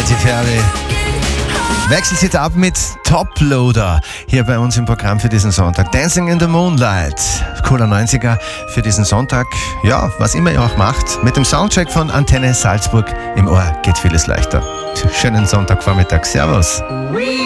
Katy Perry. Wechselt sie ab mit Toploader hier bei uns im Programm für diesen Sonntag. Dancing in the Moonlight. Cooler 90er für diesen Sonntag. Ja, was immer ihr auch macht. Mit dem Soundtrack von Antenne Salzburg im Ohr geht vieles leichter. Schönen Sonntagvormittag. Servus.